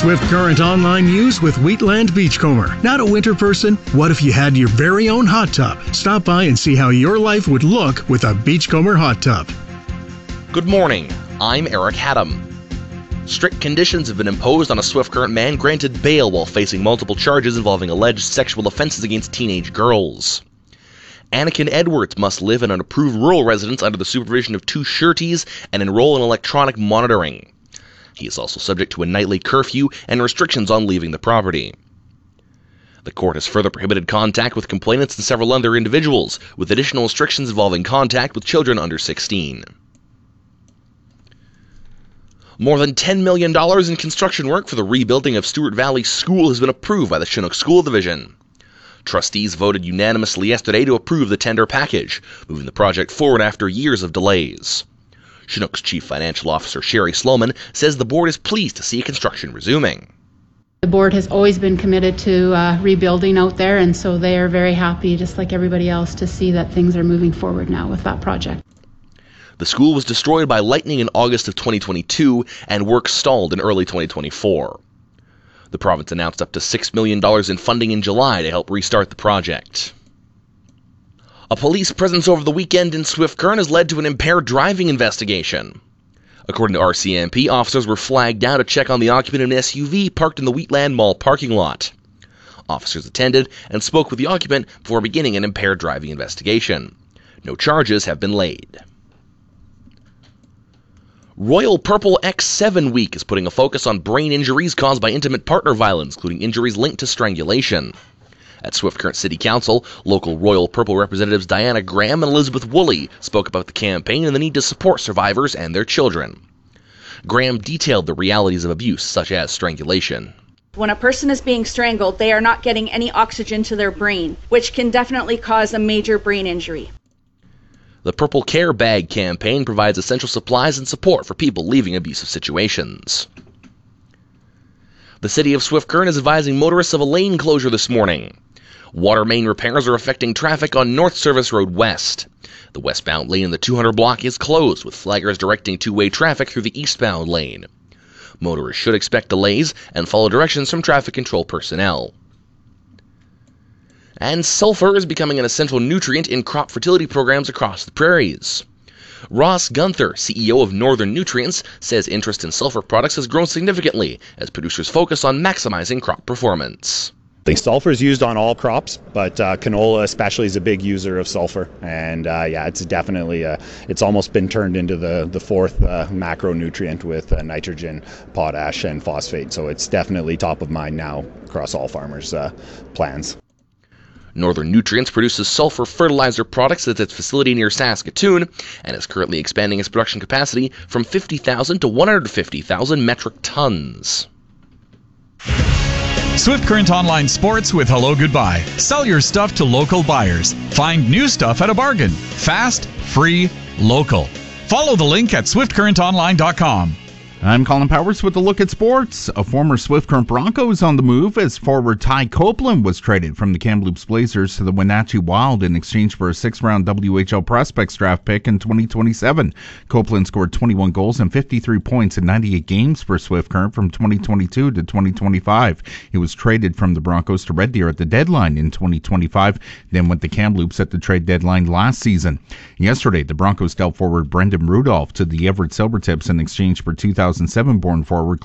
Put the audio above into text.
Swift Current Online News with Wheatland Beachcomber. Not a winter person? What if you had your very own hot tub? Stop by and see how your life would look with a Beachcomber hot tub. Good morning. I'm Eric Haddam. Strict conditions have been imposed on a Swift Current man granted bail while facing multiple charges involving alleged sexual offenses against teenage girls. Anakin Edwards must live in an approved rural residence under the supervision of 2 sureties and enroll in electronic monitoring. He is also subject to a nightly curfew and restrictions on leaving the property. The court has further prohibited contact with complainants and several other individuals, with additional restrictions involving contact with children under 16. More than $10 million in construction work for the rebuilding of Stewart Valley School has been approved by the Chinook School Division. Trustees voted unanimously yesterday to approve the tender package, moving the project forward after years of delays. Chinook's Chief Financial Officer Sherry Sloman says the board is pleased to see construction resuming. The board has always been committed to rebuilding out there, and so they are very happy, just like everybody else, to see that things are moving forward now with that project. The school was destroyed by lightning in August of 2022, and work stalled in early 2024. The province announced up to $6 million in funding in July to help restart the project. A police presence over the weekend in Swift Current has led to an impaired driving investigation. According to RCMP, officers were flagged down to check on the occupant of an SUV parked in the Wheatland Mall parking lot. Officers attended and spoke with the occupant before beginning an impaired driving investigation. No charges have been laid. Royal Purple X7 Week is putting a focus on brain injuries caused by intimate partner violence, including injuries linked to strangulation. At Swift Current City Council, local Royal Purple representatives Diana Graham and Elizabeth Woolley spoke about the campaign and the need to support survivors and their children. Graham detailed the realities of abuse, such as strangulation. When a person is being strangled, they are not getting any oxygen to their brain, which can definitely cause a major brain injury. The Purple Care Bag campaign provides essential supplies and support for people leaving abusive situations. The city of Swift Current is advising motorists of a lane closure this morning. Water main repairs are affecting traffic on North Service Road West. The westbound lane in the 200 block is closed, with flaggers directing two-way traffic through the eastbound lane. Motorists should expect delays and follow directions from traffic control personnel. And sulfur is becoming an essential nutrient in crop fertility programs across the prairies. Ross Gunther, CEO of Northern Nutrients, says interest in sulfur products has grown significantly as producers focus on maximizing crop performance. Sulfur is used on all crops, but canola especially is a big user of sulfur, and it's definitely it's almost been turned into the fourth macronutrient with nitrogen, potash, and phosphate. So it's definitely top of mind now across all farmers' plans. Northern Nutrients produces sulfur fertilizer products at its facility near Saskatoon and is currently expanding its production capacity from 50,000 to 150,000 metric tons. Swift Current Online Sports with Hello Goodbye. Sell your stuff to local buyers. Find new stuff at a bargain. Fast, free, local. Follow the link at swiftcurrentonline.com. I'm Colin Powers with a look at sports. A former Swift Current Bronco is on the move as forward Ty Copeland was traded from the Kamloops Blazers to the Wenatchee Wild in exchange for a 6th-round WHL Prospects draft pick in 2027. Copeland scored 21 goals and 53 points in 98 games for Swift Current from 2022 to 2025. He was traded from the Broncos to Red Deer at the deadline in 2025, then went to Kamloops at the trade deadline last season. Yesterday, the Broncos dealt forward Brendan Rudolph to the Everett Silvertips in exchange for 2007-born forward